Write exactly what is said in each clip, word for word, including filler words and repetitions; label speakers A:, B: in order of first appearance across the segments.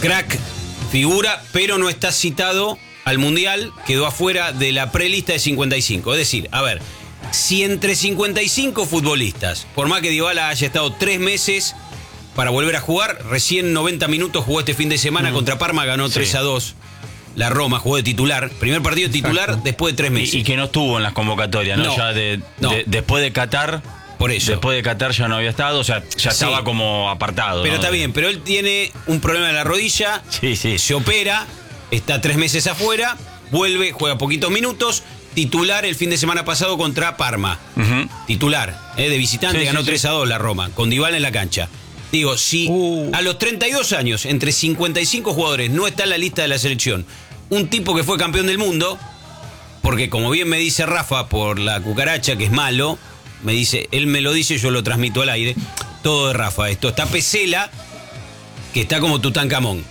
A: crack, figura, pero no está citado al Mundial, quedó afuera de la prelista de cincuenta y cinco. Es decir, a ver, si entre cincuenta y cinco futbolistas, por más que Dybala haya estado tres meses para volver a jugar, recién noventa minutos jugó este fin de semana mm. contra Parma, ganó sí. tres a dos. La Roma jugó de titular, primer partido titular. Exacto. Después de tres meses.
B: Y, y que no estuvo en las convocatorias, ¿no? no, ya de, no. De, después de Qatar, por eso. Después de Qatar ya no había estado, o sea, ya sí. estaba como apartado.
A: Pero
B: ¿no?
A: está bien, pero él tiene un problema en la rodilla,
B: sí, sí.
A: se opera, está tres meses afuera, vuelve, juega poquitos minutos, titular el fin de semana pasado contra Parma. Uh-huh. Titular, eh, de visitante, sí, ganó sí, tres a dos la Roma, con Dybala en la cancha. Digo, si uh. a los treinta y dos años, entre cincuenta y cinco jugadores, no está en la lista de la selección, un tipo que fue campeón del mundo, porque como bien me dice Rafa, por la cucaracha, que es malo, me dice, él me lo dice, yo lo transmito al aire, todo de Rafa esto. Está Pesela, que está como Tutankamón.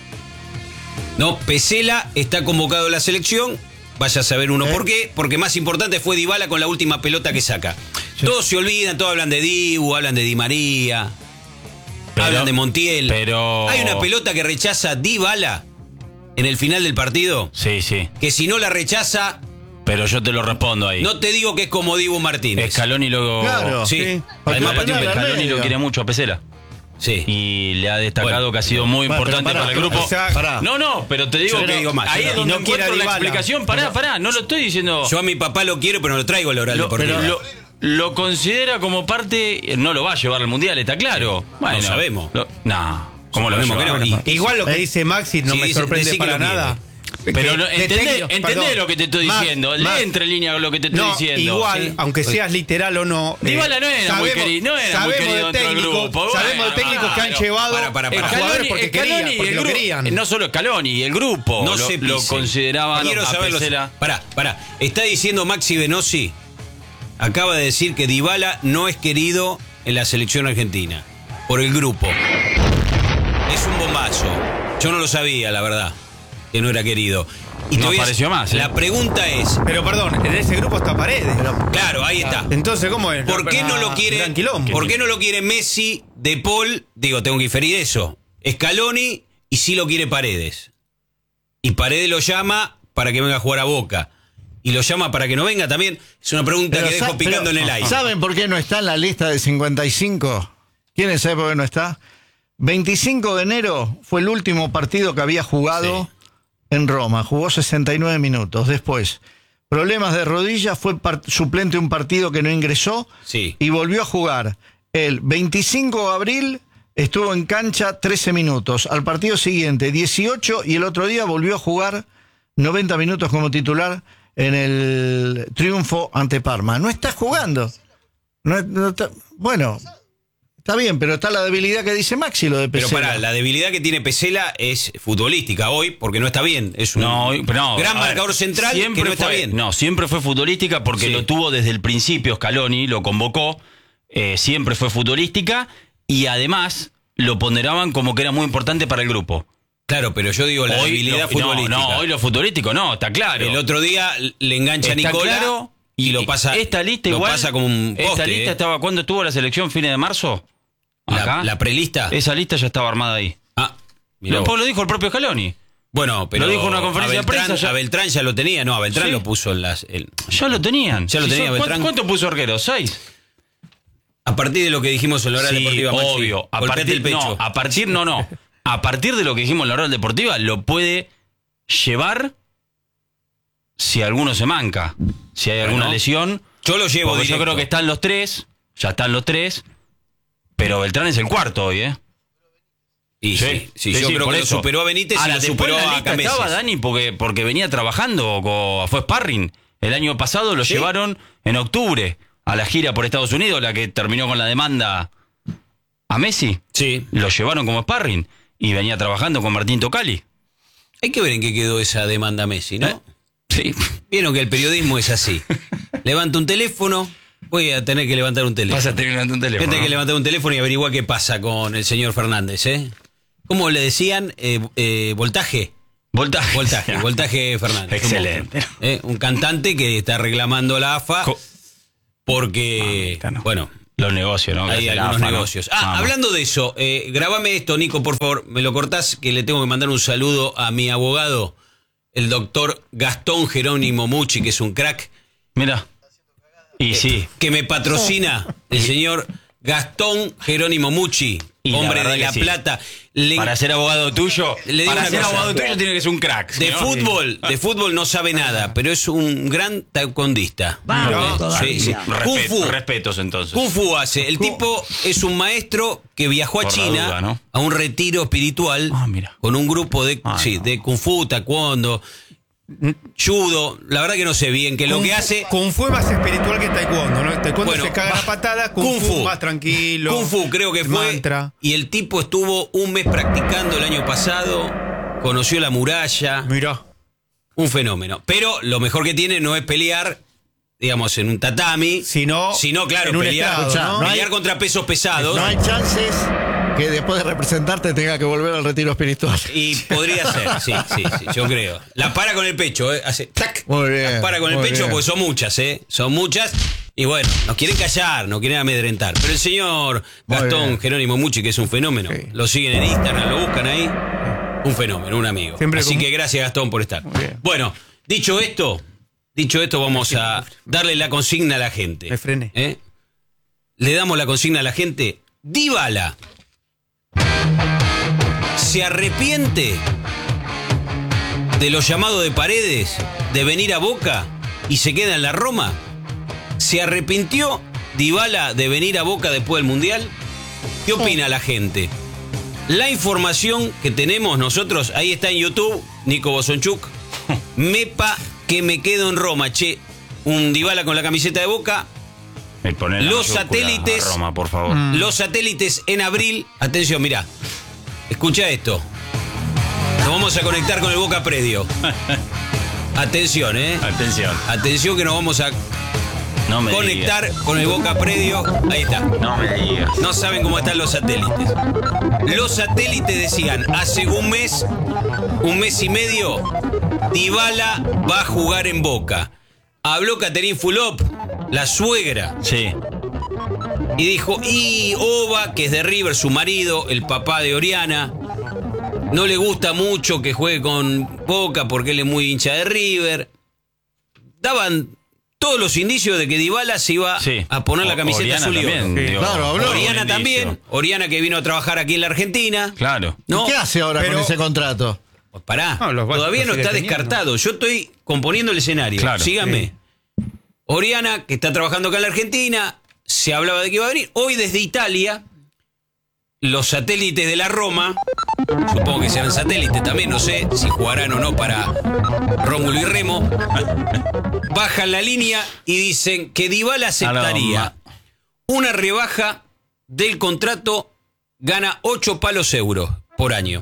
A: No, Pesela está convocado a la selección, vaya a saber uno ¿Eh? por qué, porque más importante fue Dybala con la última pelota que saca. Sí. Todos se olvidan, todos hablan de Dibu, hablan de Di María... Pero, hablan de Montiel.
B: Pero
A: hay una pelota que rechaza Dybala en el final del partido.
B: Sí, sí.
A: Que si no la rechaza.
B: Pero yo te lo respondo ahí.
A: No te digo que es como Dibu Martínez.
B: Scaloni lo.
A: Claro. Sí. sí.
B: Además, Scaloni lo quiere mucho a Pesela.
A: Sí.
B: Y le ha destacado bueno, que ha sido muy bueno, importante para, para el grupo. O sea, pará. No, no, pero te digo
A: yo
B: que
A: digo más,
B: ahí es donde no encuentro la explicación. Pará, pará, no lo estoy diciendo.
A: Yo a mi papá lo quiero, pero no lo traigo al oral
B: lo,
A: deportivo.
B: Pero lo, lo considera como parte, no lo va a llevar al Mundial, está claro. Bueno,
A: no sabemos.
B: Lo, no, ¿cómo lo vemos?
C: No, igual lo que dice Maxi no sí, me sorprende para nada.
B: Pero no, entendés, entendés lo que te estoy más, diciendo. Lee más, entre líneas lo que te estoy
C: no,
B: diciendo.
C: Igual, sí. aunque seas literal o no.
B: Dybala eh, no era sabemos, muy querido, no era muy querido dentro del grupo.
C: Sabemos
B: bueno,
C: de técnicos
B: claro,
C: que han llevado
A: para, para, para.
C: a jugadores porque,
B: Scaloni,
C: querían, porque lo querían.
B: No solo Scaloni, el grupo
A: no
B: lo,
A: se
B: lo consideraban.
A: Quiero saberlo. Pará, pará. Está diciendo Maxi Venosi, acaba de decir que Dybala no es querido en la selección argentina por el grupo. Es un bombazo. Yo no lo sabía, la verdad, que no era querido. Y
B: no apareció más. ¿eh?
A: La pregunta es.
C: Pero perdón, en ese grupo está Paredes. Pero,
A: claro, ahí está.
C: Entonces, ¿cómo es?
A: ¿Por qué no lo quiere? ¿Por qué no lo quiere Messi, De Paul? Digo, tengo que inferir eso. Scaloni y sí lo quiere Paredes. Y Paredes lo llama para que venga a jugar a Boca. Y lo llama para que no venga también. Es una pregunta pero que dejo picando pero, en el aire.
D: ¿Saben por qué no está en la lista de cincuenta y cinco? ¿Quiénes saben por qué no está? veinticinco de enero fue el último partido que había jugado. Sí. En Roma, jugó sesenta y nueve minutos. Después, problemas de rodilla, fue suplente un partido que no ingresó
A: sí.
D: y volvió a jugar. El veinticinco de abril estuvo en cancha trece minutos. Al partido siguiente, dieciocho, y el otro día volvió a jugar noventa minutos como titular en el triunfo ante Parma. No está jugando. No, no está, bueno... Está bien, pero está la debilidad que dice Maxi, lo de Pesela.
A: Pero pará, la debilidad que tiene Pesela es futbolística hoy, porque no está bien. Es un
B: no, no,
A: gran marcador
B: ver,
A: central que no
B: fue,
A: está bien.
B: No, siempre fue futbolística porque sí. lo tuvo desde el principio Scaloni, lo convocó, eh, siempre fue futbolística y además lo ponderaban como que era muy importante para el grupo.
A: Claro, pero yo digo la
B: hoy
A: debilidad
B: lo,
A: futbolística.
B: No, no, hoy lo futbolístico no, está claro.
A: El otro día le engancha
B: está
A: a Nicolás
B: claro,
A: y lo pasa,
B: esta lista
A: lo
B: igual,
A: pasa como un poste.
B: Esta lista
A: eh.
B: estaba, ¿cuándo estuvo la selección? ¿Fines de marzo?
A: La, la prelista.
B: Esa lista ya estaba armada ahí.
A: Ah,
B: mirá. Lo, lo dijo el propio Scaloni.
A: Bueno, pero
B: lo dijo en una conferencia
A: Beltrán,
B: de prensa. Ya...
A: A Beltrán ya lo tenía, no, a Beltrán sí. lo puso en las. El...
B: Ya lo tenían.
A: Ya lo
B: sí,
A: tenía
B: son,
A: Beltrán.
B: ¿Cuánto, ¿Cuánto puso Arquero? ¿Seis?
A: A partir de lo que dijimos en la hora
B: sí,
A: deportiva.
B: Obvio.
A: Maxi,
B: a partir,
A: el pecho.
B: No, a partir, no, no. A partir de lo que dijimos en la hora deportiva, lo puede llevar si alguno se manca. Si hay alguna bueno, lesión.
A: Yo lo llevo directo.
B: Yo creo que están los tres. Ya están los tres. Pero Beltrán es el cuarto hoy, ¿eh?
A: Y sí, sí, sí, sí yo sí, creo que eso. Lo superó a Benítez Ahora, y lo superó
B: la
A: a Cameses.
B: Estaba Dani porque, porque venía trabajando, con, fue sparring. El año pasado lo ¿Sí? llevaron en octubre a la gira por Estados Unidos, la que terminó con la demanda a Messi.
A: Sí.
B: Lo llevaron como sparring y venía trabajando con Martín Tocali.
A: Hay que ver en qué quedó esa demanda a Messi, ¿no?
B: ¿Eh? Sí.
A: Vieron que el periodismo es así. Levanta un teléfono... Voy a tener que levantar un teléfono.
B: Vas a tener que levantar un teléfono.
A: Voy a tener que levantar un teléfono y averiguar qué pasa con el señor Fernández, ¿eh? ¿Cómo le decían? Eh, eh, voltaje.
B: Voltaje.
A: Voltaje, voltaje Fernández.
B: Excelente.
A: ¿Eh? Un cantante que está reclamando a la A F A
B: Co
A: porque,
B: ah, no.
A: bueno,
B: Los negocios, ¿no?
A: Hay algunos
B: AFA,
A: negocios.
B: ¿no?
A: Ah,
B: Vamos.
A: hablando de eso, eh, grabame esto, Nico, por favor. Me lo cortás, que le tengo que mandar un saludo a mi abogado, el doctor Gastón Jerónimo Mucci, que es un crack.
B: Mira. Y
A: eh,
B: sí.
A: Que me patrocina el señor Gastón Jerónimo Mucci,
B: Y la
A: hombre
B: verdad
A: de
B: que
A: La
B: sí.
A: Plata. Le-
B: Para ser abogado tuyo,
A: Le digo
B: para
A: una
B: ser
A: cosa.
B: abogado tuyo tiene que ser un crack.
A: De
B: ¿no?
A: fútbol, de fútbol no sabe nada, pero es un gran taekwondista.
E: Vamos,
A: Sí, sí. Kung
B: Respe-
A: Fu.
B: Respetos entonces.
A: Kung Fu hace. El tipo es un maestro que viajó a
B: Por la
A: China
B: duda, ¿no?
A: a un retiro espiritual
B: Ah, mira.
A: con un grupo de,
B: Ah,
A: sí,
B: no.
A: de Kung Fu, Taekwondo, Judo. La verdad que no sé bien qué es lo
C: Kung
A: que
C: Fu-
A: hace.
C: Kung Fu es más espiritual que Taekwondo, ¿no? Taekwondo
A: Bueno,
C: se caga
A: va-
C: la patada, Kung,
A: Kung
C: Fu,
A: Fu.
C: más tranquilo.
A: Kung Fu creo que fue.
C: Mantra.
A: Y el tipo estuvo un mes practicando el año pasado, conoció la muralla.
C: Mirá.
A: Un fenómeno. Pero lo mejor que tiene no es pelear, digamos, en un tatami.
C: Sino
A: sino claro,
C: en un
A: pelear,
C: estrado,
D: ¿no?
A: pelear
D: No hay-
A: contra pesos pesados.
D: No hay chances que después de representarte tenga que volver al retiro espiritual.
A: Y podría ser, sí, sí, sí, yo creo. La para con el pecho, ¿eh? Hace tac.
D: Muy bien,
A: La para con el
D: muy
A: pecho
D: bien.
A: porque son muchas, ¿eh? Son muchas. Y bueno, nos quieren callar, nos quieren amedrentar. Pero el señor
D: Muy
A: Gastón
D: bien.
A: Jerónimo Mucci, que es un fenómeno,
C: Sí.
A: lo siguen en Instagram, lo buscan ahí. Un fenómeno, un amigo.
C: Siempre
A: Así
C: con-
A: que gracias, Gastón, por estar.
C: Muy bien.
A: Bueno, dicho esto, dicho esto, vamos a darle la consigna a la gente.
C: Me frené.
A: ¿Eh? Le damos la consigna a la gente. Dybala se arrepiente de los llamados de Paredes de venir a Boca y se queda en la Roma. ¿Se arrepintió Dybala de venir a Boca después del Mundial? ¿Qué opina la gente? La información que tenemos nosotros, ahí está en YouTube, Nico Bosonchuk. Mepa que me quedo en Roma, che. Un Dybala con la camiseta de Boca.
B: Me pone la
A: Los
B: mayúscula
A: satélites-
B: a Roma, por favor.
A: Los satélites en abril. Atención, mirá. Escucha esto. Nos vamos a conectar con el Boca Predio. Atención, ¿eh?
B: Atención.
A: Atención que nos vamos a
B: No me
A: conectar
B: digas.
A: con el Boca Predio. Ahí está.
B: No me digas.
A: No saben cómo están los satélites. Los satélites decían, hace un mes, un mes y medio, Dybala va a jugar en Boca. Habló Caterín Fulop, la suegra,
B: Sí.
A: y dijo, y Oba, que es de River, su marido, el papá de Oriana, no le gusta mucho que juegue con Boca porque él es muy hincha de River. Daban todos los indicios de que Dybala se iba
B: Sí.
A: a poner la
B: O-
A: camiseta
B: Oriana
A: azul y oro.
B: también,
C: Sí.
B: digo,
D: Claro, habló.
A: Oriana
B: un
A: también,
B: indicio.
A: Oriana que vino a trabajar aquí en la Argentina.
B: Claro.
A: ¿No?
D: ¿Qué hace ahora
C: Pero-
D: con ese contrato?
A: Pues pará,
C: No, los básicos
A: todavía no
C: sigue
A: está
C: teniendo.
A: descartado. Yo estoy componiendo el escenario.
B: Claro.
A: Síganme. Oriana, que está trabajando acá en la Argentina, se hablaba de que iba a venir. Hoy desde Italia, los satélites de la Roma, supongo que serán satélites también, no sé si jugarán o no para Rómulo y Remo, bajan la línea y dicen que Dybala aceptaría una rebaja del contrato, gana ocho palos euros por año.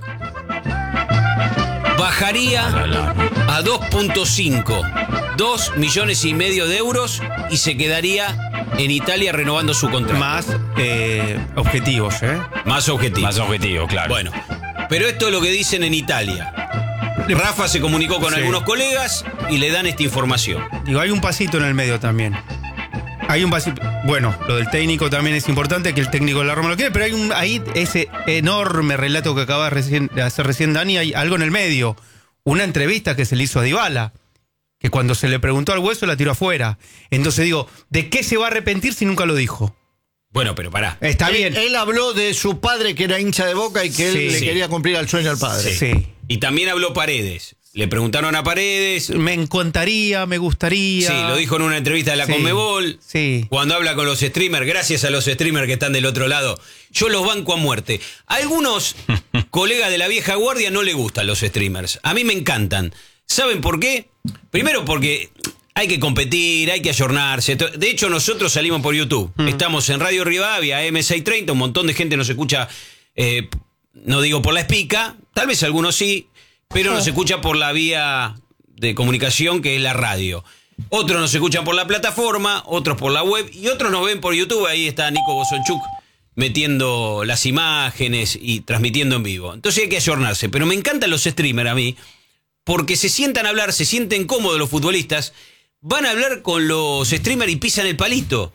A: Bajaría a dos punto cinco, dos millones y medio de euros y se quedaría en Italia renovando su contrato.
C: Más eh, objetivos, ¿eh?
A: Más objetivo.
B: Más objetivo, claro.
A: Bueno, pero esto es lo que dicen en Italia. Rafa se comunicó con
C: Sí.
A: algunos colegas y le dan esta información.
C: Digo, hay un pasito en el medio también. Hay un pasito. Bueno, lo del técnico también es importante, que el técnico de la Roma lo quiere, pero hay un, ahí ese enorme relato que acaba de, recién- de hacer recién Dani, hay algo en el medio. Una entrevista que se le hizo a Dybala, que cuando se le preguntó al Hueso la tiró afuera. Entonces digo, ¿de qué se va a arrepentir si nunca lo dijo?
A: Bueno, pero pará.
C: Está
D: él,
C: bien.
D: él habló de su padre que era hincha de Boca y que él
C: Sí,
D: le
A: sí.
D: quería cumplir al sueño al padre.
C: Sí.
A: Y también habló Paredes. Le preguntaron a Paredes.
C: Me encantaría, me gustaría.
A: Sí, lo dijo en una entrevista de la
C: Sí.
A: Conmebol.
C: Sí.
A: Cuando habla con los streamers, gracias a los streamers que están del otro lado, yo los banco a muerte. A algunos colegas de la vieja guardia no le gustan los streamers. A mí me encantan. ¿Saben por qué? Primero porque hay que competir, hay que ayornarse. De hecho, nosotros salimos por YouTube. Estamos en Radio Rivadavia, M seiscientos treinta, un montón de gente nos escucha, eh, no digo por la espica, tal vez algunos sí, pero nos escucha por la vía de comunicación que es la radio. Otros nos escuchan por la plataforma, otros por la web y otros nos ven por YouTube. Ahí está Nico Bosonchuk metiendo las imágenes y transmitiendo en vivo. Entonces hay que ayornarse. Pero me encantan los streamers a mí porque se sientan a hablar, se sienten cómodos los futbolistas, van a hablar con los streamers y pisan el palito.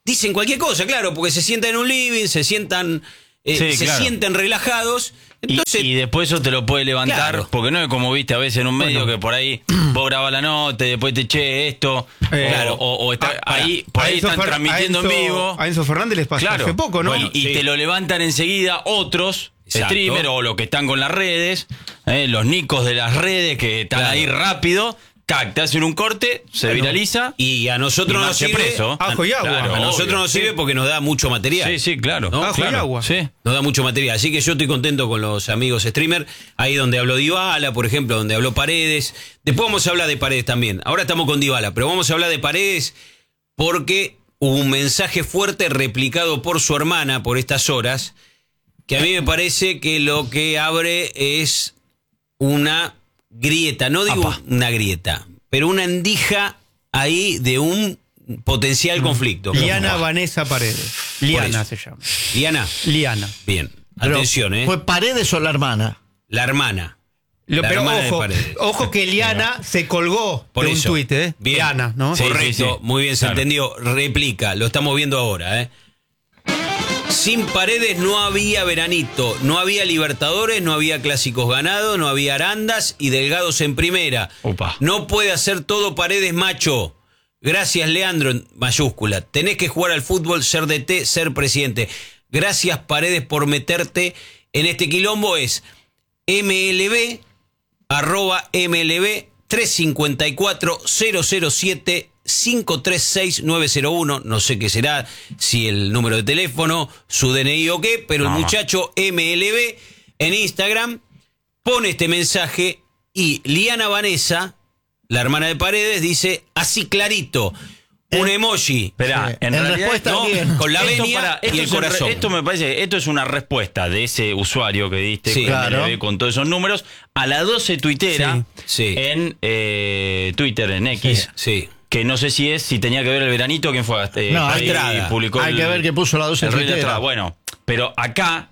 A: dicen cualquier cosa, claro, porque se sientan en un living, se sientan, eh,
B: Sí,
A: se
B: claro.
A: sienten relajados.
B: Y,
A: Entonces,
B: y después eso te lo puede levantar,
A: Claro.
B: porque no es como viste a veces en un medio
C: Bueno.
B: que por ahí vos grabas la nota y después te che esto,
C: Eh,
B: o,
A: claro.
B: o, o está,
C: A-
B: ahí, por
C: a
B: ahí
C: Enzo
B: están
C: Fer-
B: transmitiendo
C: a Enzo-
B: en vivo.
C: A Enzo Fernández les pasó
B: Claro.
C: hace poco, ¿no?
B: Bueno, y
A: Sí.
B: te lo levantan enseguida otros
A: Exacto.
B: streamers o los que están con las redes, eh, los nicos de las redes que están
A: Claro.
B: ahí rápido, tac, te hacen un corte, se
C: Bueno.
B: viraliza.
A: y a nosotros
B: Y
A: nos
B: marche
A: sirve.
B: preso.
C: Ajo y agua.
B: Claro,
A: A nosotros
B: obvio,
A: nos
B: sí.
A: sirve porque nos da mucho material.
B: Sí, sí, claro.
A: ¿No?
C: Ajo y
B: Claro,
C: agua.
B: Sí.
A: Nos da mucho material. Así que yo estoy contento con los amigos streamer. Ahí donde habló Dybala, por ejemplo, donde habló Paredes. Después vamos a hablar de Paredes también. Ahora estamos con Dybala, pero vamos a hablar de Paredes porque hubo un mensaje fuerte replicado por su hermana por estas horas, que a mí me parece que lo que abre es una grieta. No digo
B: Apa.
A: una grieta, pero una endija ahí de un potencial conflicto.
C: Liana Vanessa Paredes. Liana
A: eso.
C: se llama.
A: Liana,
C: Liana.
A: bien.
D: Pero,
A: Atención, ¿eh?
D: ¿Fue Paredes o la hermana?
A: La hermana.
C: Lo-
A: La
C: pero
A: hermana de
C: ojo,
A: Paredes.
C: ojo que Liana se colgó
A: Por
C: de un
A: eso.
C: tuit, ¿eh?
A: Bien.
C: Liana, ¿no?
B: Sí.
A: Correcto, muy bien, se
B: Claro.
A: entendió. Replica, lo estamos viendo ahora, ¿eh? Sin Paredes no había veranito, no había Libertadores, no había clásicos ganados, no había arandas y delgados en primera.
B: Opa.
A: No puede hacer todo Paredes, macho. Gracias, Leandro, en mayúscula. Tenés que jugar al fútbol, ser D T, ser presidente. Gracias, Paredes, por meterte en este quilombo. Es mlb, arroba mlb, trescientos cincuenta y cuatro, cero cero siete, cinco tres seis, nueve cero uno. No sé qué será, si el número de teléfono, su D N I o qué, pero el
B: No, no.
A: muchacho M L B en Instagram pone este mensaje y Liana Vanessa, la hermana de Paredes, dice así clarito, un emoji.
B: Esperá,
D: Sí.
B: en,
D: En
B: realidad
D: respuesta
B: no,
D: a quién?
A: Con la
B: esto,
A: venia
B: pará,
A: y
B: esto
A: el
B: es un re-
A: corazón.
B: esto me parece, esto es una respuesta de ese usuario que diste,
A: Sí,
B: con,
D: claro.
B: M L B, con todos esos números, a la doce tuitera
A: Sí, sí.
B: en eh, Twitter, en X.
A: Sí.
B: Que no sé si es, si tenía que ver el veranito, quién fue. Eh,
D: No,
B: ahí
A: Estrada.
B: publicó
D: Hay
B: el-
D: que ver qué puso la doce
B: el rey de
D: tuitera.
B: Estrada. Bueno, pero acá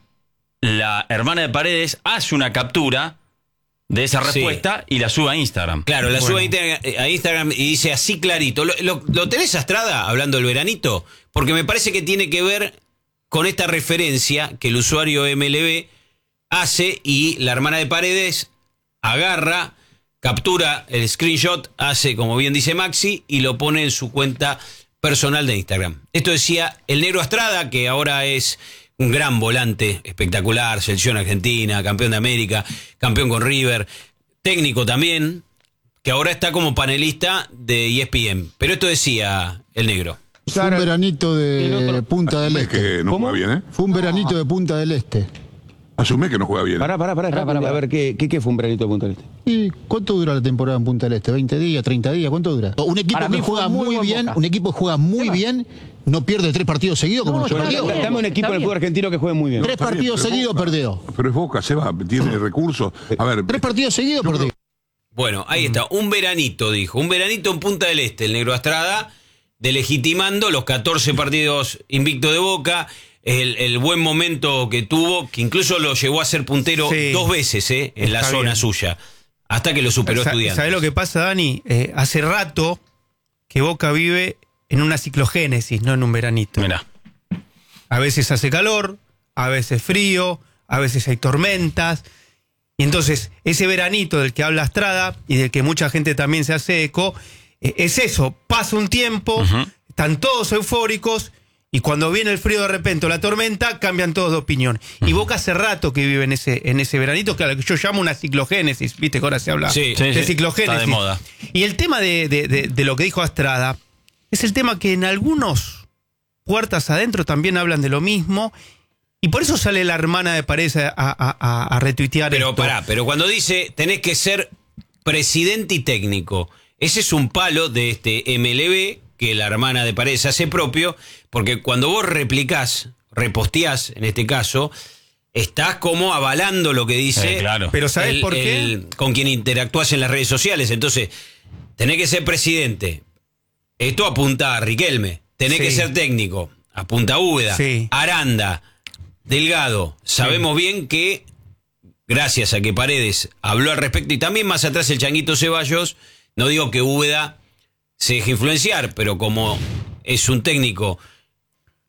B: la hermana de Paredes hace una captura de esa
A: Sí.
B: respuesta y la sube a Instagram.
A: Claro, la
C: Bueno.
A: sube a Instagram- a Instagram y dice así clarito. ¿Lo, lo, lo tenés, Astrada, hablando del veranito? Porque me parece que tiene que ver con esta referencia que el usuario M L B hace y la hermana de Paredes agarra, captura el screenshot, hace, como bien dice Maxi, y lo pone en su cuenta personal de Instagram. Esto decía el negro Astrada, que ahora es un gran volante espectacular, selección argentina, campeón de América, campeón con River, técnico también, que ahora está como panelista de E S P N. Pero esto decía el negro.
E: Fue un veranito de Punta del
F: Es
E: Este.
F: que no juega bien, ¿eh?
E: Fue un veranito de Punta del Este.
F: Asume que no juega bien.
G: Pará, pará, pará, pará, pará, a ver, ¿qué, qué, qué fue un veranito de Punta del Este?
E: ¿Y cuánto dura la temporada en Punta del Este? ¿veinte días, treinta días? ¿Cuánto dura? Un equipo
G: Para
E: que
G: mí fue
E: juega
G: muy
E: muy
G: buen
E: bien,
G: Boca.
E: un equipo que juega muy bien, no pierde tres partidos seguidos como
G: No,
E: nos
G: está
E: perdió.
G: bien, dame un equipo en el fútbol argentino que juegue muy bien.
E: Tres
F: Está bien,
E: partidos
F: pero
E: seguidos
F: Boca-
E: perdió.
F: Pero es Boca, Seba, tiene recursos. A ver,
E: Tres partidos seguidos perdió.
A: Bueno, ahí está, un veranito, dijo. Un veranito en Punta del Este, el negro Astrada, delegitimando los catorce partidos invicto de Boca, el, el buen momento que tuvo, que incluso lo llevó a ser puntero
C: Sí.
A: dos veces eh, en la
C: Está
A: zona
C: bien.
A: suya, hasta que lo superó
C: Sa-
A: Estudiantes.
C: ¿Sabés lo que pasa, Dani? Eh, hace rato que Boca vive en una ciclogénesis, no en un veranito.
B: Mirá.
C: A veces hace calor, a veces frío, a veces hay tormentas. Y entonces, ese veranito del que habla Astrada y del que mucha gente también se hace eco, eh, es eso, pasa un tiempo,
B: Ujú.
C: están todos eufóricos y cuando viene el frío de repente o la tormenta, cambian todos de opinión. Y Boca hace rato que vive en ese, en ese veranito, que a lo que yo llamo una ciclogénesis, viste que ahora se habla
A: Sí,
B: sí,
C: de
B: sí,
C: ciclogénesis.
B: está de moda.
C: Y el tema de, de- de- de lo que dijo Astrada es el tema que en algunos puertas adentro también hablan de lo mismo. Y por eso sale la hermana de Paredes a, a- a- a retuitear
A: Pero
C: esto.
A: pará, pero cuando dice tenés que ser presidente y técnico, ese es un palo de este M L B que la hermana de Paredes hace propio, porque cuando vos replicás, reposteás en este caso, estás como avalando lo que dice
B: Eh, claro.
C: Pero ¿sabés
A: el-
C: por qué?
A: el- con quien interactúas en las redes sociales. Entonces, tenés que ser presidente. Esto apunta a Riquelme. Tenés
C: Sí.
A: que ser técnico. Apunta a Úbeda.
C: Sí.
A: Aranda. Delgado. Sabemos bien que, gracias a que Paredes habló al respecto, y también más atrás el Changuito Ceballos, no digo que Úbeda se deje influenciar, pero como es un técnico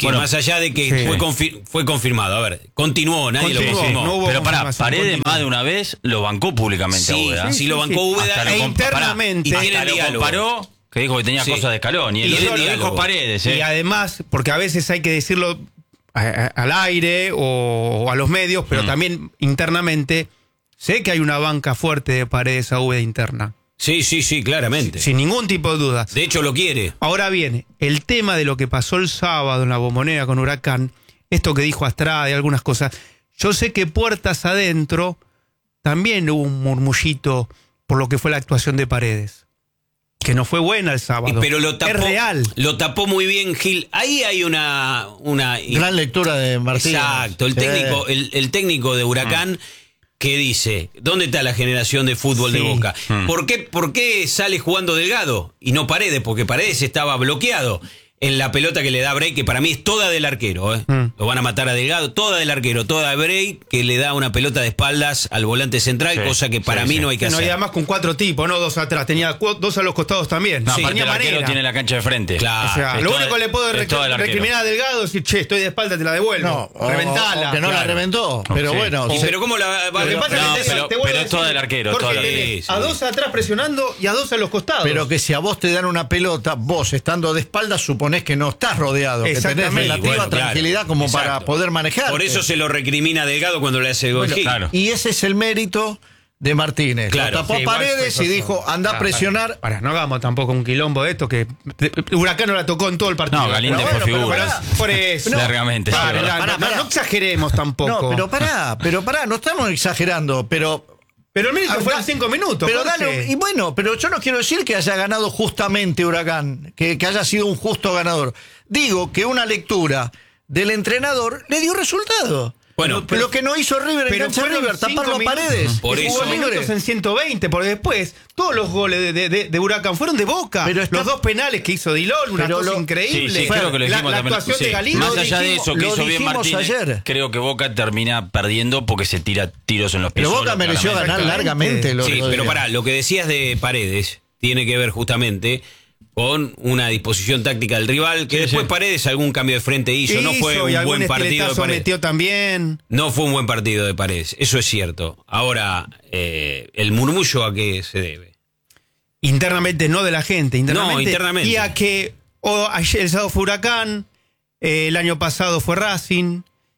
A: que
B: Bueno,
A: más allá de que
C: sí.
A: fue, confi- fue confirmado, a ver, continuó, nadie
C: Continuó,
A: lo confirmó.
C: no hubo
B: Pero pará,
C: confirmación,
B: Paredes
C: continuó.
B: más de una vez lo bancó públicamente a
A: Sí,
B: Úbeda.
A: sí, lo bancó Úbeda.
B: Hasta lo
C: E
B: compa-
C: internamente-
B: pará,
A: Y
B: hasta
A: tiene
B: lo
A: diálogo.
B: comparó, que dijo que tenía
A: Sí.
B: cosas de escalón. Y,
A: Y
B: el
A: tiene
B: otro lo
A: diálogo.
B: dijo Paredes, ¿eh?
C: Y además, porque a veces hay que decirlo a- a- al aire o, o a los medios, pero
B: Mm.
C: también internamente, sé que hay una banca fuerte de Paredes a Úbeda interna,
A: Sí, sí, sí, claramente.
C: sin ningún tipo de duda.
A: De hecho, lo quiere.
C: Ahora bien, el tema de lo que pasó el sábado en la Bombonera con Huracán, esto que dijo Astrada y algunas cosas, yo sé que puertas adentro también hubo un murmullito por lo que fue la actuación de Paredes, que no fue buena el sábado.
A: Pero lo tapó,
C: es real.
A: lo tapó muy bien Gil. Ahí hay una... una
D: Gran lectura de Martínez.
A: Exacto, el
D: Sí.
A: técnico, el, el técnico de Huracán que dice, ¿dónde está la generación de fútbol de
C: Sí.
A: Boca?
B: Mm.
A: ¿Por qué, ¿Por qué sale jugando Delgado y no Paredes? Porque Paredes estaba bloqueado en la pelota que le da Bray, que para mí es toda del arquero, ¿eh?
C: Mm.
A: Lo van a matar a Delgado, toda del arquero, toda de Bray, que le da una pelota de espaldas al volante central,
B: Sí,
A: cosa que para
B: sí,
A: mí
B: sí.
A: no hay que
C: No, y
A: hacer.
C: además con cuatro tipos, no dos atrás, tenía cu- dos a los costados también.
B: No,
C: Sí,
B: aparte
C: tenía
B: el arquero
C: manera.
B: tiene la cancha de frente.
A: Claro.
C: O sea,
B: Es
C: lo
B: todo
C: único
B: el-
C: que le puedo
B: es
C: rec-
B: todo el arquero.
C: recriminar a Delgado es decir, che, estoy de espalda, te la devuelvo.
D: No, o-
C: Reventala.
D: o que no la
C: Claro.
D: reventó. Pero
B: Sí.
D: bueno,
A: Y
D: se-
A: pero ¿cómo la va
C: Lo que
A: a-
C: pasa
B: No,
C: es que te-
B: pero-
C: te voy a
B: pero es
C: decir,
B: todo el arquero,
C: Jorge,
B: todo el
C: tenés
A: arquero.
C: a dos atrás presionando y a dos a los costados.
D: pero que si a vos te dan una pelota, vos estando de espaldas suponés que no estás rodeado, que tenés
C: Exactamente.
D: relativa
A: Bueno, claro.
D: tranquilidad como
A: Exacto.
D: para poder manejar.
A: Por eso se lo recrimina a Delgado cuando le hace el gol.
D: Bueno,
A: Gil.
B: claro.
D: Y ese es el mérito de Martínez.
A: Claro.
D: Lo tapó
C: Sí,
D: a
C: igual
D: Paredes
C: fue
D: y
C: cosa-
D: dijo, anda a
C: Ah,
D: presionar.
C: Para, no hagamos tampoco un quilombo de esto que Huracán no la tocó en todo el partido.
B: No, Galíndez
C: Pero
B: fue
C: bueno,
B: figura.
C: pero por eso.
B: Largamente, sí,
C: Para,
B: verdad.
C: no,
D: Pará,
C: no,
D: pará.
C: no exageremos tampoco.
D: No, pero pará, pero pará, no estamos exagerando, pero...
C: Pero el mérito
D: Ah,
C: fueron
D: da-
C: cinco minutos.
D: Pero
C: Jorge.
D: dale, y bueno, pero yo no quiero decir que haya ganado justamente Huracán, que, que haya sido un justo ganador. Digo que una lectura del entrenador le dio resultado.
A: Bueno,
D: pero, lo que no hizo River en
C: Pero
D: cancha
C: fueron
D: River,
C: cinco
D: tapar los
C: minutos.
D: Paredes.
A: Por
D: que
A: eso-
D: jugó
C: Cinco
D: libre.
C: minutos en ciento veinte, porque después todos los goles de, de- de- de Huracán fueron de Boca.
D: Pero está-
C: los dos penales que hizo Dilón, una
D: Pero
C: cosa
D: lo-
C: increíble.
B: Sí, sí, creo que lo
C: la,
B: dijimos
C: la
B: también.
C: actuación
B: Sí.
C: de Galindo.
B: Más
D: Lo
B: allá de
D: dijimos-
B: eso que
D: lo
B: hizo bien
D: dijimos
B: Martínez,
D: ayer.
B: creo que Boca termina perdiendo porque se tira tiros en los pies.
D: Pero Boca
B: solo,
D: mereció
B: claramente.
D: ganar largamente. Lo,
A: Sí,
D: lo
A: pero
D: digo.
A: pará, lo que decías de Paredes tiene que ver justamente con una disposición táctica del rival, que
B: Sí,
A: después
B: sí.
A: Paredes algún cambio de frente hizo, no fue
C: Hizo, y
A: un
C: algún
A: buen partido de
C: estiletazo
A: Paredes.
C: metió también.
A: No fue un buen partido de Paredes, eso es cierto. Ahora, eh, el murmullo a qué se debe.
C: Internamente, no de la gente, internamente.
A: No, internamente.
C: Y a que o, ayer el sábado fue Huracán, eh, el año pasado fue Racing.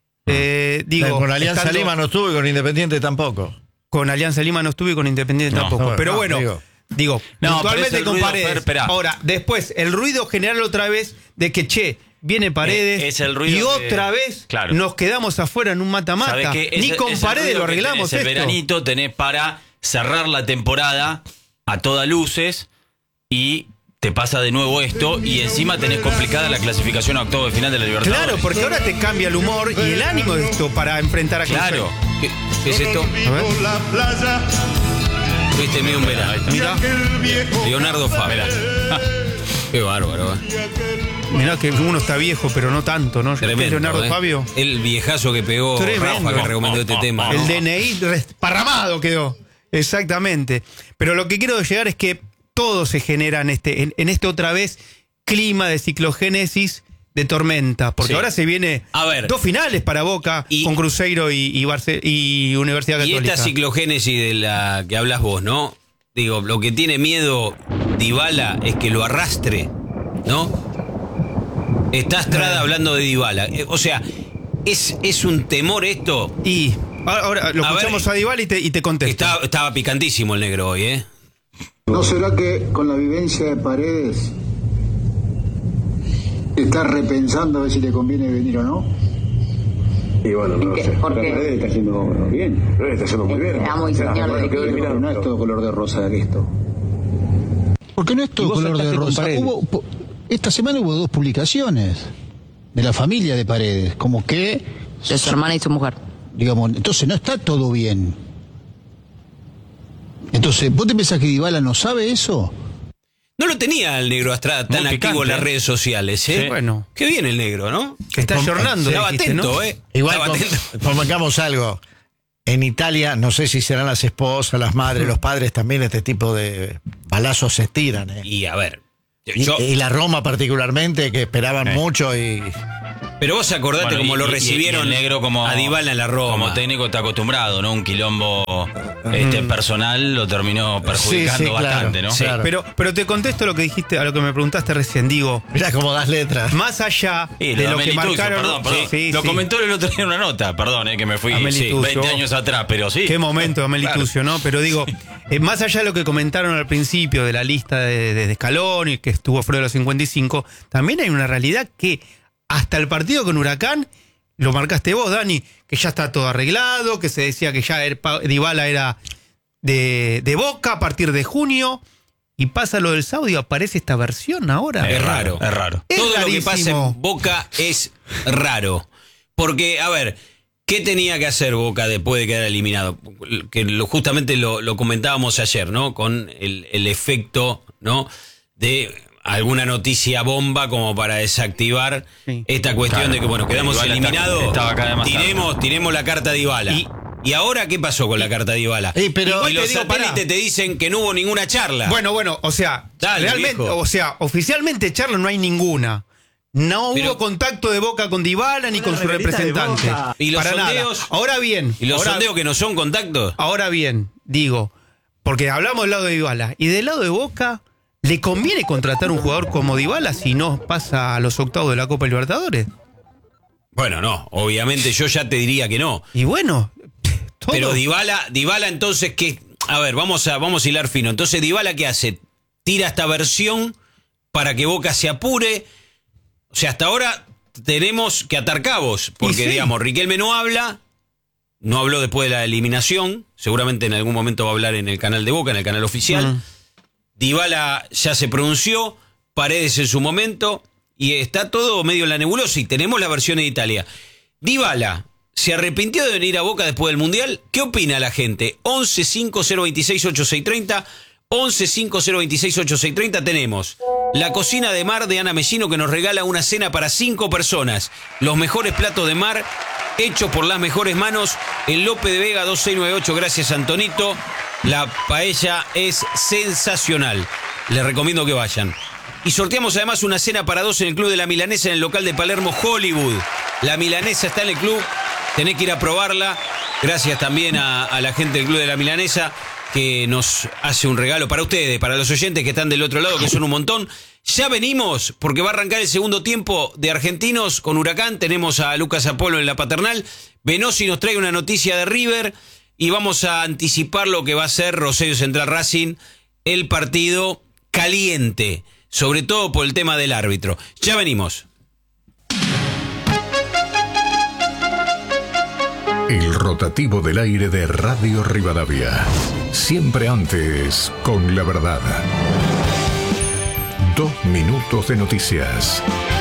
C: eh, digo,
D: con Alianza
C: estando-
D: Lima no estuvo y con Independiente tampoco.
C: Con Alianza Lima no estuve y con Independiente
B: No,
C: tampoco.
D: no,
C: pero
D: no,
C: bueno,
D: digo.
C: digo,
B: No,
C: puntualmente
B: pero es el
C: con
B: ruido,
C: Paredes.
B: Fer, esperá.
C: Ahora, después, el ruido general otra vez de que, che, viene Paredes
B: Eh, es el ruido
C: y
B: que-
C: otra vez
B: Claro.
C: nos quedamos afuera en un mata-mata.
B: ¿Sabés qué?
C: Ni
B: Es-
C: con
B: es el
C: Paredes
B: ruido
C: lo
B: que
C: arreglamos
B: tenés el
C: esto.
B: veranito tenés para cerrar la temporada a todas luces y te pasa de nuevo esto y encima tenés complicada la clasificación a octavos de final de la Libertadores.
C: Claro, porque ahora te cambia el humor y el ánimo de esto para enfrentar a
B: Claro.
C: Cruzeiro.
A: ¿Qué, qué es esto?
C: A ver.
A: Viste mío un verano.
C: Mirá,
A: Leonardo Fabra. Qué bárbaro, eh.
C: mirá que uno está viejo, pero no tanto, ¿no?
A: Tremendo.
C: Leonardo
A: eh.
C: Fabio.
A: El viejazo que pegó
C: Tremendo.
A: Rafa que recomendó este tema.
C: El
A: ¿no?
C: D N I desparramado quedó. Exactamente. Pero lo que quiero llegar es que todo se genera en este, en, en este otra vez clima de ciclogénesis de tormenta. Porque
A: Sí.
C: ahora se viene
A: A ver.
C: dos finales para Boca
A: Y-
C: con Cruzeiro y, y, Barce- y Universidad
A: Y
C: Católica.
A: esta ciclogénesis de la que hablas vos, ¿no? Digo, lo que tiene miedo Dybala es que lo arrastre, ¿no? Está Estrada
C: Eh.
A: hablando de Dybala. Eh, O sea, ¿es, es un temor esto?
C: Y ahora, ahora lo
A: A
C: escuchamos
A: ver,
C: a Dybala y te, y te contesto.
A: Está- estaba picantísimo el negro hoy, ¿eh?
H: ¿No será que con la vivencia de Paredes estás repensando a ver si le conviene venir o no?
I: Y bueno, no lo sé.
J: ¿Por qué?
I: Paredes está haciendo bien. Paredes está haciendo muy bien.
J: Amo y
I: O sea,
J: señor
I: bueno,
J: del
I: quedó
J: equipo.
I: eliminado.
H: No es todo color de rosa que esto.
E: Porque no es
G: ¿Y
E: todo
G: vos
E: color de
G: saltaste con
E: rosa.
G: Paredes?
E: Hubo, po- esta semana hubo dos publicaciones de la familia de Paredes, como que,
J: De su hermana y su mujer.
E: digamos, entonces no está todo bien. Entonces, ¿vos te pensás que Dybala no sabe eso?
A: No lo tenía el negro Estrada tan
B: Muy
A: activo
B: picante,
A: en las
B: ¿eh?
A: redes sociales, ¿eh?
B: Sí.
C: Bueno.
A: Qué bien el negro, ¿no?
C: Que está ayornando.
A: Estaba
C: dijiste,
A: atento,
C: ¿no?
A: ¿eh?
D: Igual,
A: Estaba
D: con-
A: atento.
D: convengamos algo. En Italia, no sé si serán las esposas, las madres, los padres también, este tipo de balazos se tiran. ¿eh?
A: Y a ver,
D: Y,
A: yo,
D: y la Roma particularmente, que esperaban
B: Eh.
D: mucho y...
A: Pero vos acordate
B: Bueno,
A: cómo
B: y-
A: lo
B: y-
A: recibieron
B: y el negro como,
A: a Dybala en la Roma.
B: Como técnico está acostumbrado, ¿no? Un quilombo este, personal lo terminó perjudicando
D: Sí, sí, claro,
B: bastante, ¿no?
D: sí. Claro.
C: Pero, pero te contesto lo que dijiste, a lo que me preguntaste recién. Digo,
D: Mirá cómo das letras.
C: más allá
B: Sí,
C: de
B: lo
C: lo
B: de
C: que
B: Amelitucio,
C: marcaron.
B: perdón, perdón.
C: Sí,
B: lo
C: sí.
B: comentó el otro día en una nota, perdón, eh, que me fui
C: Amelitucio.
B: veinte años atrás, pero sí.
C: Qué momento, Amelitucio, ¿no? Pero digo, eh, más allá de lo que comentaron al principio de la lista de, de, de Scaloni, que estuvo fuera de los cincuenta y cinco, también hay una realidad que hasta el partido con Huracán, lo marcaste vos, Dani, que ya está todo arreglado, que se decía que ya el, Dybala era de, de Boca a partir de junio, y pasa lo del sábado y aparece esta versión ahora.
A: Es raro.
B: Es raro.
C: Es
A: Todo lo que
C: rarísimo.
A: pasa en Boca es raro. Porque, a ver, ¿qué tenía que hacer Boca después de quedar eliminado? Que lo, justamente lo, lo comentábamos ayer, ¿no? Con el, el efecto, ¿no? De alguna noticia bomba como para desactivar
C: Sí.
A: esta cuestión
B: Claro.
A: de que, bueno, quedamos
B: Dybala está-
A: eliminados.
B: estaba cada vez más
A: Tiremos, tiremos la carta de Dybala.
C: Y-
A: Y, ahora qué pasó con la carta de Dybala?
D: Ey, pero-
A: y los
C: te digo,
A: satélites
C: pará.
A: te dicen que no hubo ninguna charla.
C: Bueno, bueno, o sea,
A: Dale,
C: realmente,
A: viejo.
C: o sea, oficialmente charla no hay ninguna. No
A: Pero-
C: hubo contacto de Boca con Dybala ni con su representante.
A: ¿Y los
C: Para
A: sondeos?
C: nada. Ahora bien,
A: ¿Y los
C: ahora,
A: sondeos que no son contactos?
C: ahora bien, digo, porque hablamos del lado de Dybala y del lado de Boca, ¿le conviene contratar un jugador como Dybala si no pasa a los octavos de la Copa Libertadores?
A: Bueno, no, obviamente yo ya te diría que no.
C: Y bueno, todo.
A: Pero Dybala, Dybala entonces que, a ver, vamos a vamos a hilar fino. Entonces Dybala ¿qué hace? Tira esta versión para que Boca se apure. O sea, hasta ahora tenemos que atar cabos, porque
C: Y sí.
A: digamos, Riquelme no habla, no habló después de la eliminación, seguramente en algún momento va a hablar en el canal de Boca, en el canal oficial.
C: Mm.
A: Dybala ya se pronunció, Paredes en su momento, y está todo medio en la nebulosa, y tenemos la versión de Italia. Dybala se arrepintió de venir a Boca después del Mundial. ¿Qué opina la gente? once cinco cero veintiséis ochenta y seis treinta, once cinco cero veintiséis ochenta y seis treinta. Tenemos la cocina de mar de Ana Mellino, que nos regala una cena para cinco personas. Los mejores platos de mar hechos por las mejores manos en Lope de Vega dos seis nueve ocho. Gracias, Antonito. La paella es sensacional. Les recomiendo que vayan. Y sorteamos además una cena para dos en el Club de la Milanesa en el local de Palermo Hollywood. La Milanesa está en el club, tenés que ir a probarla. Gracias también a, a la gente del Club de la Milanesa que nos hace un regalo para ustedes, para los oyentes que están del otro lado, que son un montón. Ya venimos, porque va a arrancar el segundo tiempo de Argentinos con Huracán. Tenemos a Lucas Apolo en la paternal. Venosi nos trae una noticia de River y vamos a anticipar lo que va a ser Rosario Central Racing, el partido caliente, sobre todo por el tema del árbitro. Ya venimos.
J: El rotativo del aire de Radio Rivadavia. Siempre antes, con la verdad. Dos minutos de noticias.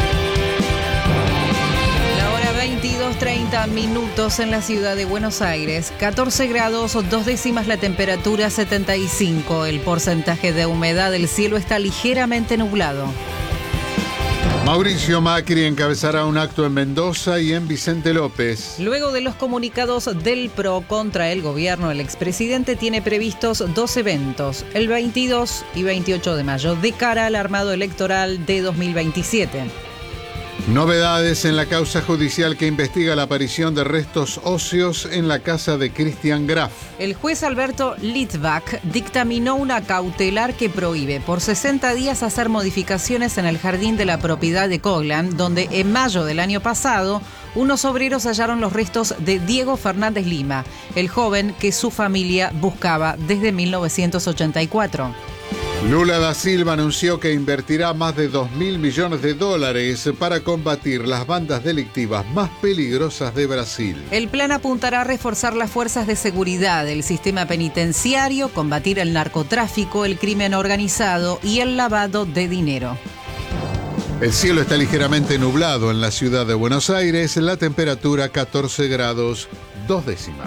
K: La hora veintidós treinta minutos en la ciudad de Buenos Aires. catorce grados, dos décimas la temperatura, setenta y cinco. El porcentaje de humedad del cielo está ligeramente nublado.
L: Mauricio Macri encabezará un acto en Mendoza y en Vicente López.
K: Luego de los comunicados del P R O contra el gobierno, el expresidente tiene previstos dos eventos, el veintidós y veintiocho de mayo, de cara al armado electoral de dos mil veintisiete.
L: Novedades en la causa judicial que investiga la aparición de restos óseos en la casa de Christian Graf.
K: El juez Alberto Litvak dictaminó una cautelar que prohíbe por sesenta días hacer modificaciones en el jardín de la propiedad de Coglan, donde en mayo del año pasado unos obreros hallaron los restos de Diego Fernández Lima, el joven que su familia buscaba desde mil novecientos ochenta y cuatro.
L: Lula da Silva anunció que invertirá más de dos mil millones de dólares para combatir las bandas delictivas más peligrosas de Brasil.
K: El plan apuntará a reforzar las fuerzas de seguridad, el sistema penitenciario, combatir el narcotráfico, el crimen organizado y el lavado de dinero.
L: El cielo está ligeramente nublado en la ciudad de Buenos Aires, la temperatura catorce grados, dos décimas.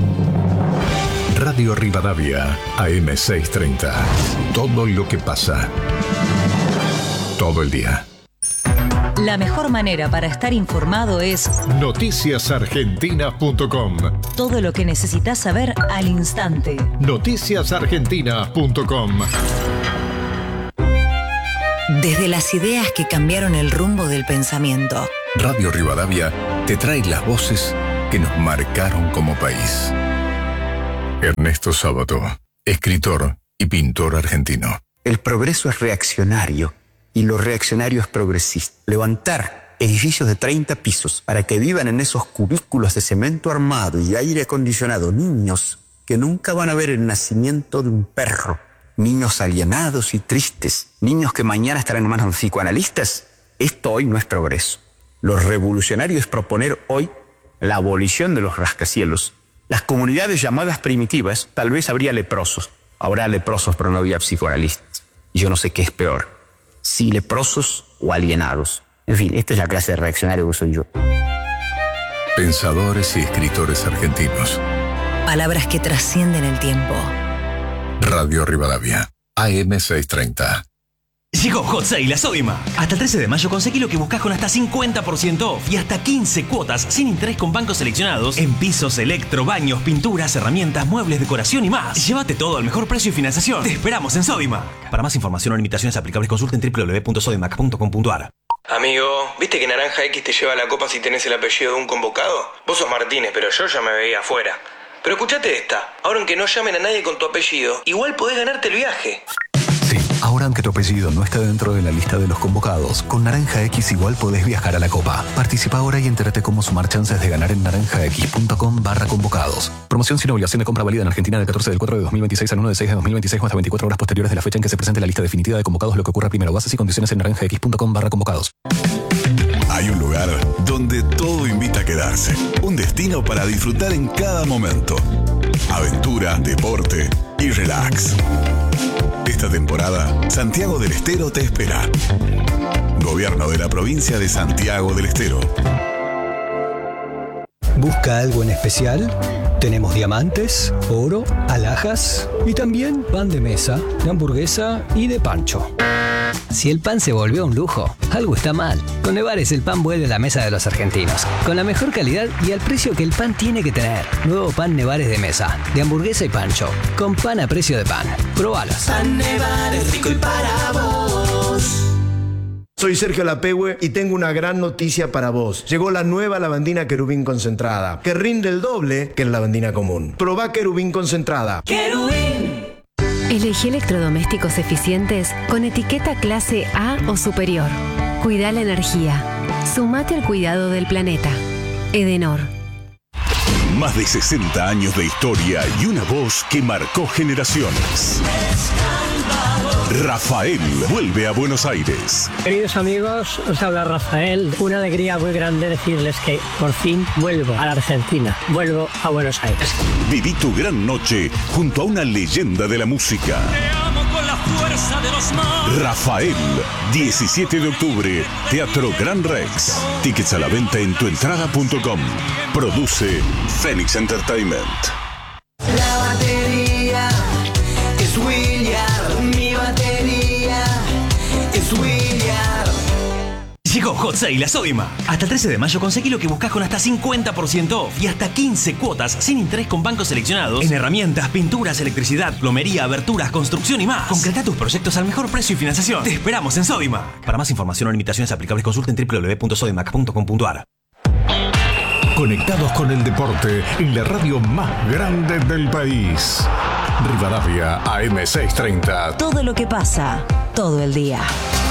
J: Radio Rivadavia, A M seiscientos treinta. Todo lo que pasa. Todo el día.
M: La mejor manera para estar informado es
J: noticias argentinas punto com.
M: todo lo que necesitas saber al instante.
J: noticias argentinas punto com.
N: Desde las ideas que cambiaron el rumbo del pensamiento,
J: Radio Rivadavia te trae las voces que nos marcaron como país. Ernesto Sábato, escritor y pintor argentino.
N: El progreso es reaccionario y lo reaccionario es progresista. Levantar edificios de treinta pisos para que vivan en esos cubículos de cemento armado y aire acondicionado niños que nunca van a ver el nacimiento de un perro. Niños alienados y tristes. Niños que mañana estarán en manos de psicoanalistas. Esto hoy no es progreso. Lo revolucionario es proponer hoy la abolición de los rascacielos. Las comunidades llamadas primitivas, tal vez habría leprosos. Habrá leprosos, pero no había psicoanalistas. Y yo no sé qué es peor, si leprosos o alienados. En fin, esta es la clase de reaccionario que soy yo.
J: Pensadores y escritores argentinos.
M: Palabras que trascienden el tiempo.
J: Radio Rivadavia, A M seiscientos treinta.
O: Llegó Hot Sale a Sodima. Hasta el trece de mayo conseguí lo que buscas con hasta cincuenta por ciento off y hasta quince cuotas sin interés con bancos seleccionados en pisos, electro, baños, pinturas, herramientas, muebles, decoración y más. Llévate todo al mejor precio y financiación. Te esperamos en Sodimac. Para más información o limitaciones aplicables consulten doble u doble u doble u punto sodimac punto com punto a r.
P: Amigo, ¿viste que Naranja X te lleva la copa si tenés el apellido de un convocado? Vos sos Martínez, pero yo ya me veía afuera. Pero escuchate esta. Ahora aunque no llamen a nadie con tu apellido, igual podés ganarte el viaje.
Q: Sí, ahora aunque tu apellido no está dentro de la lista de los convocados, con Naranja X igual podés viajar a la Copa. Participa ahora y entérate cómo sumar chances de ganar en naranjax.com barra convocados. Promoción sin obligación de compra válida en Argentina del catorce del cuatro de dos mil veintiséis al uno de seis de dos mil veintiséis o hasta veinticuatro horas posteriores de la fecha en que se presente la lista definitiva de convocados, lo que ocurra primero. Bases y condiciones en naranjax.com barra convocados.
R: Hay un lugar donde todo invita a quedarse. Un destino para disfrutar en cada momento. Aventura, deporte y relax. Esta temporada, Santiago del Estero te espera. Gobierno de la provincia de Santiago del Estero.
S: ¿Busca algo en especial? Tenemos diamantes, oro, alhajas y también pan de mesa, de hamburguesa y de pancho. Si el pan se volvió un lujo, algo está mal. Con Nevares el pan vuelve a la mesa de los argentinos, con la mejor calidad y al precio que el pan tiene que tener. Nuevo pan Nevares de mesa, de hamburguesa y pancho, con pan a precio de pan. Probalos.
T: Pan Nevares, rico y para vos.
U: Soy Sergio Lapehue y tengo una gran noticia para vos. Llegó la nueva lavandina Querubín concentrada, que rinde el doble que la lavandina común. Probá Querubín concentrada.
T: Querubín.
V: Elegí electrodomésticos eficientes con etiqueta clase A o superior. Cuida la energía. Sumate al cuidado del planeta. Edenor.
R: Más de sesenta años de historia y una voz que marcó generaciones. Rafael vuelve a Buenos Aires.
W: Queridos amigos, os habla Rafael. Una alegría muy grande decirles que por fin vuelvo a la Argentina. Vuelvo a Buenos Aires.
R: Viví tu gran noche junto a una leyenda de la música.
T: Te amo con la fuerza de los mares.
R: Rafael, diecisiete de octubre, Teatro Gran Rex. Tickets a la venta en tuentrada punto com. Produce Phoenix Entertainment.
T: La batería es William. Mi batería es William.
O: Llegó Hot Sale a Sodima. Hasta el trece de mayo conseguí lo que buscas con hasta cincuenta por ciento off y hasta quince cuotas sin interés con bancos seleccionados en herramientas, pinturas, electricidad, plomería, aberturas, construcción y más. Concreta tus proyectos al mejor precio y financiación. Te esperamos en Sodima. Para más información o limitaciones aplicables consulten doble u doble u doble u punto sodimac punto com punto a r.
J: Conectados con el deporte en la radio más grande del país. Rivadavia A M seiscientos treinta.
M: Todo lo que pasa, todo el día.